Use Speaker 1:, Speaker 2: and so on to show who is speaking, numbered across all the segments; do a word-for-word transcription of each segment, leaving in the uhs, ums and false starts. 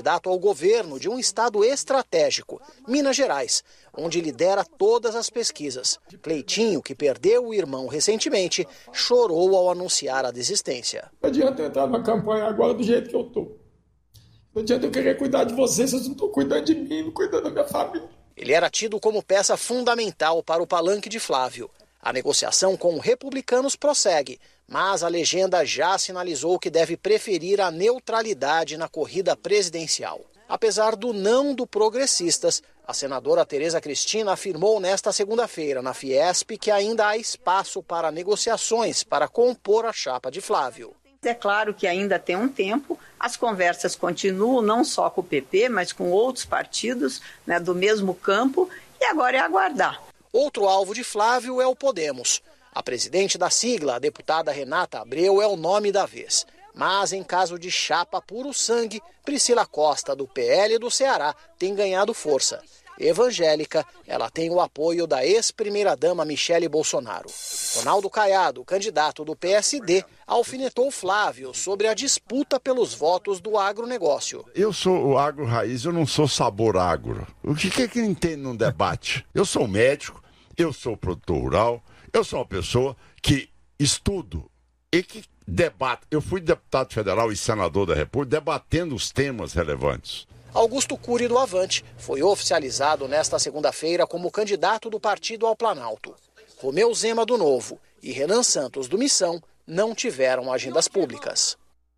Speaker 1: Candidato ao governo de um estado estratégico, Minas Gerais, onde lidera todas as pesquisas. Cleitinho, que perdeu o irmão recentemente, chorou ao anunciar a desistência.
Speaker 2: Não adianta eu entrar na campanha agora do jeito que eu estou. Não adianta eu querer cuidar de vocês, vocês não estão cuidando de mim, não cuidando da minha família.
Speaker 1: Ele era tido como peça fundamental para o palanque de Flávio. A negociação com republicanos prossegue, mas a legenda já sinalizou que deve preferir a neutralidade na corrida presidencial. Apesar do não do Progressistas, a senadora Tereza Cristina afirmou nesta segunda-feira na Fiesp que ainda há espaço para negociações para compor a chapa de Flávio.
Speaker 3: É claro que ainda tem um tempo, as conversas continuam não só com o P P, mas com outros partidos, né, do mesmo campo, e agora é aguardar.
Speaker 1: Outro alvo de Flávio é o Podemos. A presidente da sigla, a deputada Renata Abreu, é o nome da vez. Mas em caso de chapa puro sangue, Priscila Costa, do P L do Ceará, tem ganhado força. Evangélica, ela tem o apoio da ex-primeira-dama Michele Bolsonaro. Ronaldo Caiado, candidato do P S D, alfinetou Flávio sobre a disputa pelos votos do agronegócio.
Speaker 4: Eu sou o agro raiz, eu não sou sabor agro. O que é que entende num debate? Eu sou médico, eu sou produtor rural, eu sou uma pessoa que estudo e que debato. Eu fui deputado federal e senador da República debatendo os temas relevantes.
Speaker 1: Augusto Cury, do Avante, foi oficializado nesta segunda-feira como candidato do partido ao Planalto. Romeu Zema, do Novo, e Renan Santos, do Missão, não tiveram agendas públicas.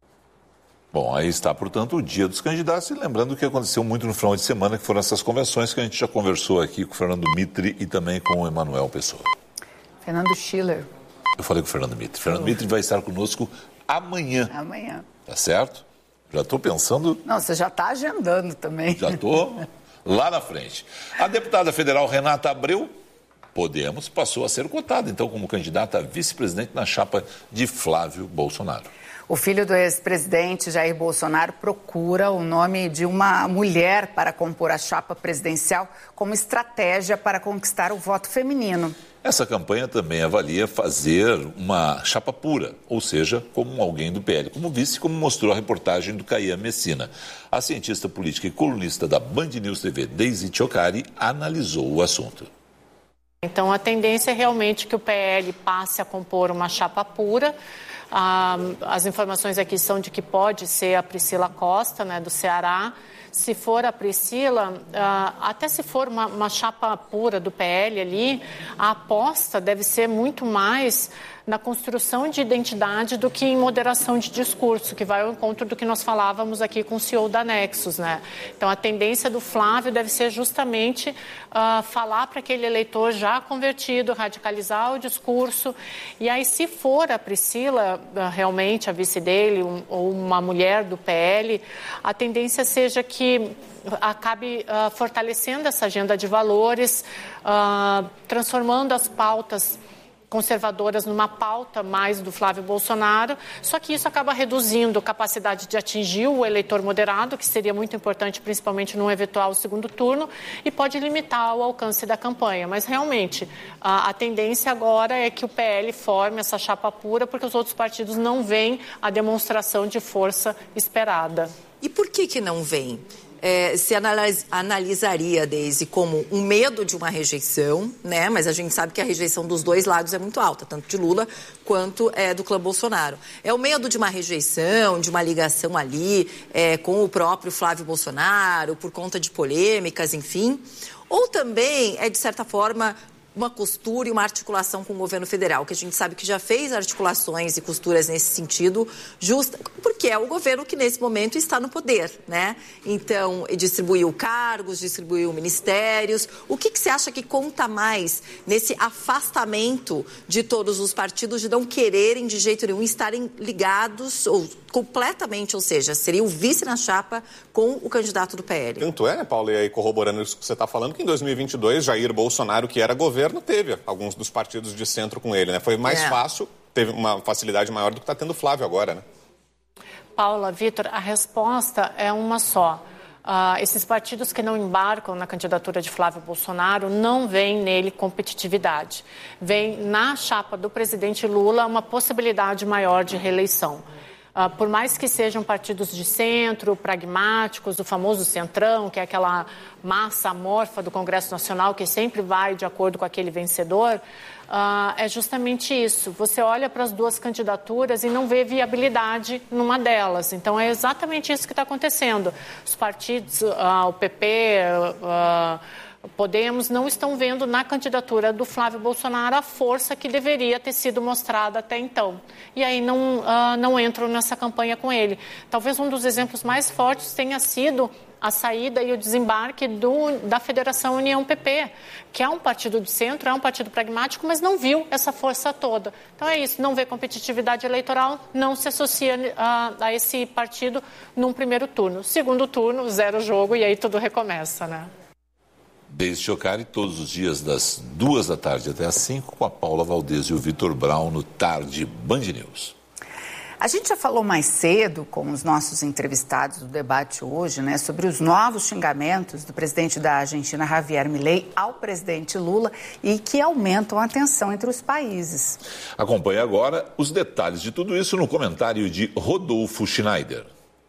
Speaker 5: Bom, aí está, portanto, o dia dos candidatos. E lembrando o que aconteceu muito no final de semana, que foram essas convenções que a gente já conversou aqui com o Fernando Mitre e também com o Emanuel Pessoa.
Speaker 6: Fernando Schiller.
Speaker 5: Eu falei com o Fernando Mitre. Fernando Mitre vai estar conosco amanhã.
Speaker 6: Amanhã.
Speaker 5: Tá certo? Já estou pensando...
Speaker 6: Não, você já está agendando também.
Speaker 5: Já estou lá na frente. A deputada federal Renata Abreu, Podemos, passou a ser cotada, então, como candidata a vice-presidente na chapa de Flávio Bolsonaro.
Speaker 6: O filho do ex-presidente Jair Bolsonaro procura o nome de uma mulher para compor a chapa presidencial como estratégia para conquistar o voto feminino.
Speaker 5: Essa campanha também avalia fazer uma chapa pura, ou seja, como alguém do P L, como vice, como mostrou a reportagem do Caian Messina. A cientista política e colunista da Band News T V, Deise Tchocari, analisou o assunto.
Speaker 7: Então, a tendência é realmente que o P L passe a compor uma chapa pura. Ah, as informações aqui são de que pode ser a Priscila Costa, né, do Ceará. Se for a Priscila, ah, até se for uma, uma chapa pura do P L ali, a aposta deve ser muito mais na construção de identidade do que em moderação de discurso, que vai ao encontro do que nós falávamos aqui com o C E O da Nexus, né? Então, a tendência do Flávio deve ser justamente uh, falar para aquele eleitor já convertido, radicalizar o discurso. E aí, se for a Priscila, uh, realmente a vice dele, um, ou uma mulher do P L, a tendência seja que acabe uh, fortalecendo essa agenda de valores, uh, transformando as pautas conservadoras numa pauta mais do Flávio Bolsonaro, só que isso acaba reduzindo a capacidade de atingir o eleitor moderado, que seria muito importante, principalmente num eventual segundo turno, e pode limitar o alcance da campanha. Mas, realmente, a, a tendência agora é que o P L forme essa chapa pura, porque os outros partidos não veem a demonstração de força esperada.
Speaker 8: E por que que não vem? É, se analis, analisaria, Deise, como um medo de uma rejeição, né? Mas a gente sabe que a rejeição dos dois lados é muito alta, tanto de Lula quanto é, do clã Bolsonaro. É o medo de uma rejeição, de uma ligação ali é, com o próprio Flávio Bolsonaro, por conta de polêmicas, enfim. Ou também é, de certa forma, uma costura e uma articulação com o governo federal, que a gente sabe que já fez articulações e costuras nesse sentido, justa, porque é o governo que nesse momento está no poder, né? Então, distribuiu cargos, distribuiu ministérios. O que, que você acha que conta mais nesse afastamento de todos os partidos, de não quererem de jeito nenhum estarem ligados ou completamente, ou seja, seria o vice na chapa com o candidato do P L?
Speaker 9: Tanto é, né, Paulo, e aí corroborando isso que você está falando, que em dois mil e vinte e dois, Jair Bolsonaro, que era governo, teve alguns dos partidos de centro com ele, né? Foi mais é. fácil, teve uma facilidade maior do que está tendo o Flávio agora, né?
Speaker 7: Paula, Vitor, a resposta é uma só. Uh, esses partidos que não embarcam na candidatura de Flávio Bolsonaro não veem nele competitividade. Vem na chapa do presidente Lula uma possibilidade maior de reeleição. Uh, por mais que sejam partidos de centro, pragmáticos, o famoso centrão, que é aquela massa amorfa do Congresso Nacional que sempre vai de acordo com aquele vencedor, uh, é justamente isso. Você olha para as duas candidaturas e não vê viabilidade numa delas. Então, é exatamente isso que está acontecendo. Os partidos, uh, o P P... Uh, Podemos não estão vendo na candidatura do Flávio Bolsonaro a força que deveria ter sido mostrada até então. E aí não, uh, não entram nessa campanha com ele. Talvez um dos exemplos mais fortes tenha sido a saída e o desembarque do, da Federação União P P, que é um partido de centro, é um partido pragmático, mas não viu essa força toda. Então é isso, não vê competitividade eleitoral, não se associa a, a esse partido num primeiro turno. Segundo turno, zero jogo e aí tudo recomeça, né?
Speaker 5: Desde Chocari, todos os dias das duas da tarde até às cinco, com a Paula Valdez e o Vitor Brown no Tarde Band News.
Speaker 6: A gente já falou mais cedo com os nossos entrevistados do debate hoje, né, sobre os novos xingamentos do presidente da Argentina, Javier Milei, ao presidente Lula e que aumentam a tensão entre os países.
Speaker 5: Acompanhe agora os detalhes de tudo isso no comentário de Rodolfo Schneider.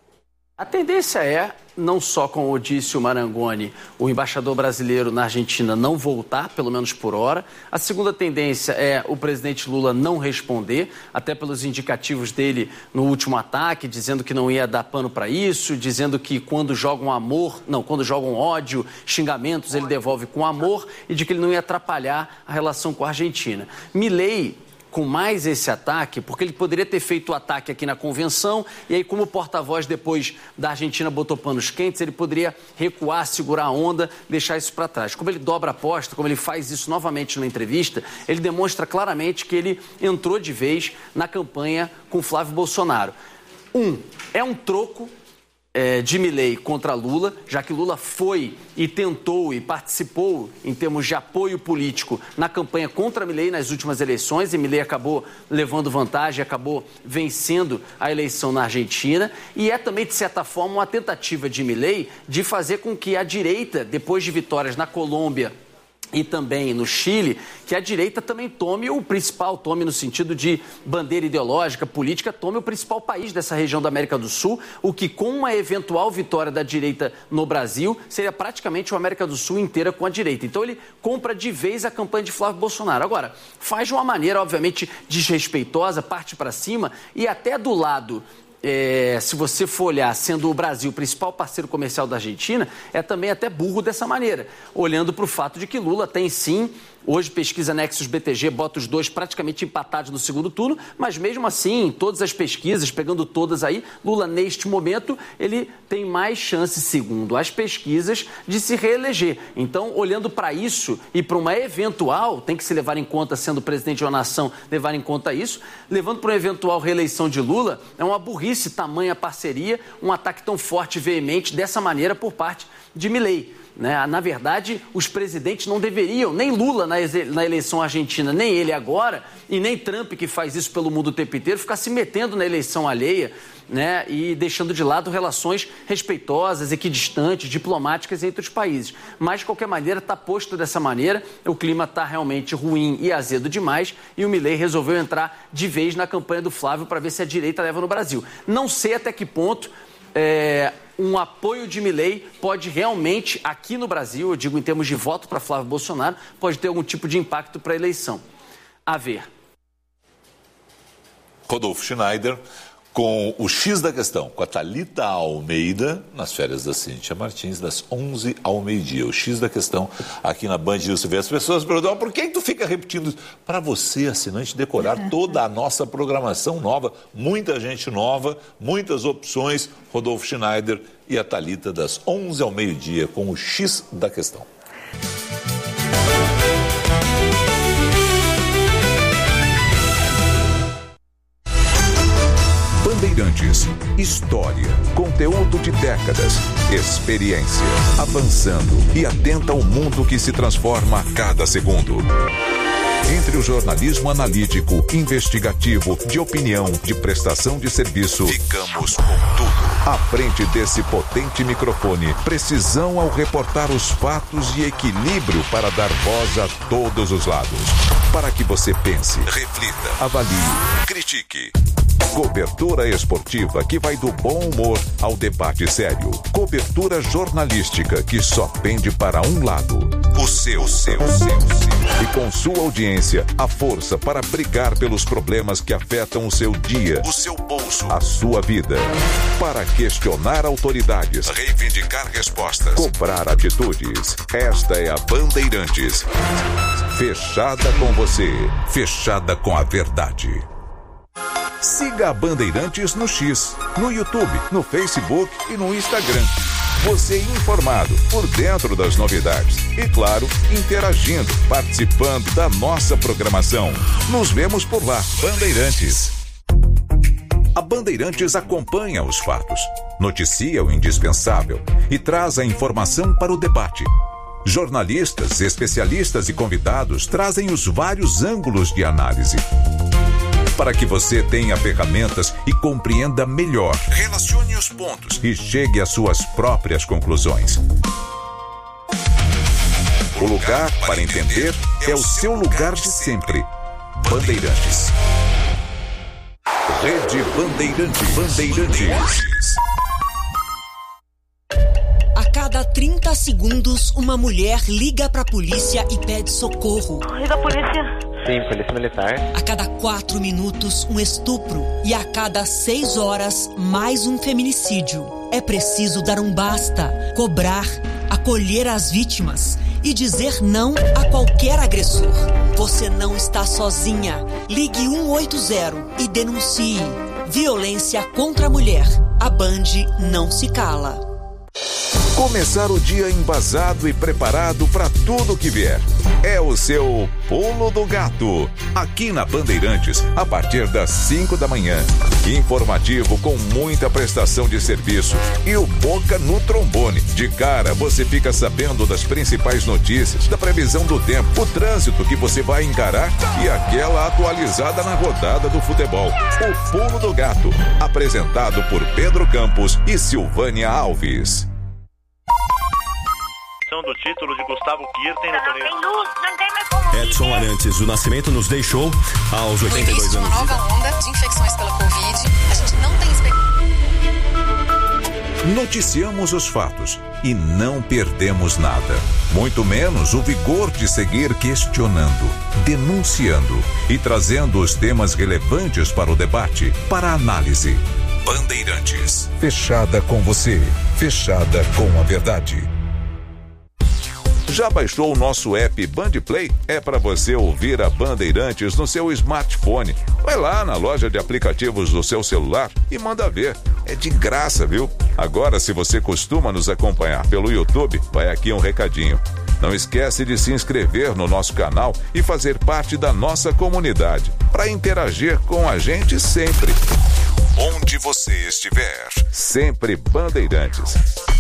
Speaker 10: A tendência é, não só com Odício Marangoni, o embaixador brasileiro na Argentina, não voltar, pelo menos por hora. A segunda tendência é o presidente Lula não responder, até pelos indicativos dele no último ataque, dizendo que não ia dar pano para isso, dizendo que quando jogam amor, não, quando jogam ódio, xingamentos, ele devolve com amor e de que ele não ia atrapalhar a relação com a Argentina. Milei, com mais esse ataque, porque ele poderia ter feito o ataque aqui na convenção e aí, como o porta-voz depois da Argentina botou panos quentes, ele poderia recuar, segurar a onda, deixar isso para trás. Como ele dobra a aposta, como ele faz isso novamente na entrevista, ele demonstra claramente que ele entrou de vez na campanha com Flávio Bolsonaro. Um, é um troco É, de Milei contra Lula, já que Lula foi e tentou e participou em termos de apoio político na campanha contra Milei nas últimas eleições e Milei acabou levando vantagem, acabou vencendo a eleição na Argentina e é também, de certa forma, uma tentativa de Milei de fazer com que a direita, depois de vitórias na Colômbia e também no Chile, que a direita também tome o principal, tome no sentido de bandeira ideológica, política, tome o principal país dessa região da América do Sul, o que com uma eventual vitória da direita no Brasil, seria praticamente a América do Sul inteira com a direita. Então ele compra de vez a campanha de Flávio Bolsonaro. Agora, faz de uma maneira, obviamente, desrespeitosa, parte para cima e até do lado... É, se você for olhar, sendo o Brasil o principal parceiro comercial da Argentina, é também até burro dessa maneira, olhando para o fato de que Lula tem sim, hoje pesquisa Nexus B T G, bota os dois praticamente empatados no segundo turno, mas mesmo assim, todas as pesquisas, pegando todas aí, Lula neste momento, ele tem mais chance, segundo as pesquisas, de se reeleger. Então, olhando para isso e para uma eventual, tem que se levar em conta, sendo presidente de uma nação, levar em conta isso, levando para uma eventual reeleição de Lula, é uma burrice tamanha parceria, um ataque tão forte e veemente dessa maneira por parte de Milei. Né? Na verdade, os presidentes não deveriam, nem Lula na, na eleição argentina, nem ele agora, e nem Trump, que faz isso pelo mundo o tempo inteiro, ficar se metendo na eleição alheia, né? E deixando de lado relações respeitosas, equidistantes, diplomáticas entre os países. Mas, de qualquer maneira, está posto dessa maneira, o clima está realmente ruim e azedo demais, e o Milei resolveu entrar de vez na campanha do Flávio para ver se a direita leva no Brasil. Não sei até que ponto... É, um apoio de Milei pode realmente, aqui no Brasil, eu digo em termos de voto para Flávio Bolsonaro, pode ter algum tipo de impacto para a eleição. A ver.
Speaker 5: Rodolfo Schneider com o X da Questão, com a Thalita Almeida, nas férias da Cíntia Martins, das onze ao meio-dia. O X da Questão aqui na Band News T V. As pessoas perguntam, por que tu fica repetindo isso? Para você, assinante, decorar toda a nossa programação nova, muita gente nova, muitas opções. Rodolfo Schneider e a Thalita, das onze ao meio-dia, com o X da Questão.
Speaker 11: Bandeirantes, história, conteúdo de décadas, experiência, avançando e atenta ao mundo que se transforma a cada segundo. Entre o jornalismo analítico, investigativo, de opinião, de prestação de serviço, ficamos com tudo. À frente desse potente microfone, precisão ao reportar os fatos e equilíbrio para dar voz a todos os lados. Para que você pense, reflita, avalie, critique. Cobertura esportiva que vai do bom humor ao debate sério. Cobertura jornalística que só pende para um lado. O seu, o seu, o seu, o seu. E com sua audiência, a força para brigar pelos problemas que afetam o seu dia, o seu bolso, a sua vida. Para questionar autoridades, reivindicar respostas, cobrar atitudes. Esta é a Bandeirantes. Fechada com você, fechada com a verdade. Siga a Bandeirantes no X, no YouTube, no Facebook e no Instagram. Você informado, por dentro das novidades e, claro, interagindo, participando da nossa programação. Nos vemos por lá. Bandeirantes. A Bandeirantes acompanha os fatos, noticia o indispensável e traz a informação para o debate. Jornalistas, especialistas e convidados trazem os vários ângulos de análise. Para que você tenha ferramentas e compreenda melhor, relacione os pontos e chegue às suas próprias conclusões. O lugar para entender é o seu lugar de sempre. Bandeirantes. Rede Bandeirantes. Bandeirantes.
Speaker 12: A cada trinta segundos, uma mulher liga pra polícia e pede socorro.
Speaker 13: Liga a polícia. Sim, polícia militar.
Speaker 12: A cada quatro minutos, um estupro. E a cada seis horas, mais um feminicídio. É preciso dar um basta, cobrar, acolher as vítimas e dizer não a qualquer agressor. Você não está sozinha. Ligue um oito zero e denuncie. Violência contra a mulher. A Band não se cala.
Speaker 11: Começar o dia embasado e preparado para tudo que vier. É o seu Pulo do Gato. Aqui na Bandeirantes, a partir das cinco da manhã. Informativo com muita prestação de serviço. E o Boca no trombone. De cara, você fica sabendo das principais notícias, da previsão do tempo, o trânsito que você vai encarar e aquela atualizada na rodada do futebol. O Pulo do Gato. Apresentado por Pedro Campos e Silvânia Alves.
Speaker 14: Do título de Gustavo Kirten no torneio.
Speaker 15: Edson Arantes do Nascimento nos deixou aos oitenta e dois anos.
Speaker 16: Uma nova onda de infecções pela Covid. A gente não tem expectativa.
Speaker 11: Noticiamos os fatos e não perdemos nada. Muito menos o vigor de seguir questionando, denunciando e trazendo os temas relevantes para o debate, para a análise. Bandeirantes. Fechada com você. Fechada com a verdade. Já baixou o nosso app Bandplay? É para você ouvir a Bandeirantes no seu smartphone. Vai lá na loja de aplicativos do seu celular e manda ver. É de graça, viu? Agora, se você costuma nos acompanhar pelo YouTube, vai aqui um recadinho. Não esquece de se inscrever no nosso canal e fazer parte da nossa comunidade, para interagir com a gente sempre. Onde você estiver, sempre Bandeirantes.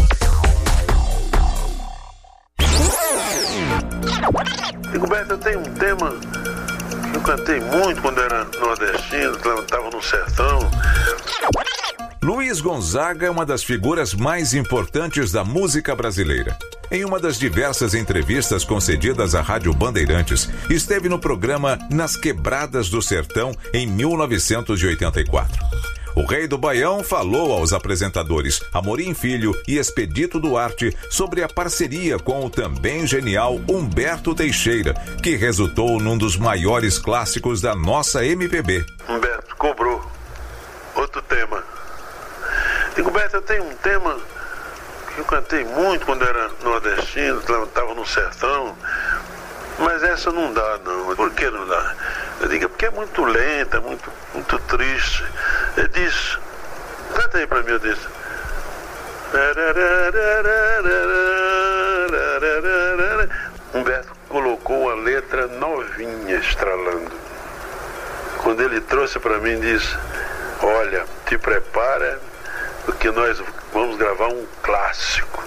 Speaker 17: Rigoberto, eu tenho um tema que eu cantei muito quando era nordestino, estava no sertão.
Speaker 11: Luiz Gonzaga é uma das figuras mais importantes da música brasileira. Em uma das diversas entrevistas concedidas à Rádio Bandeirantes, esteve no programa Nas Quebradas do Sertão em mil novecentos e oitenta e quatro. O Rei do Baião falou aos apresentadores Amorim Filho e Expedito Duarte sobre a parceria com o também genial Humberto Teixeira, que resultou num dos maiores clássicos da nossa M P B.
Speaker 17: Humberto cobrou outro tema. Digo, Humberto, eu tenho um tema que eu cantei muito quando era nordestino, estava no sertão, mas essa não dá, não. Por que não dá? Eu digo, porque é muito lenta, muito, muito triste. Ele disse, canta aí pra mim, eu disse. Humberto colocou a letra novinha, estralando. Quando ele trouxe pra mim, disse, olha, te prepara, porque nós vamos gravar um clássico.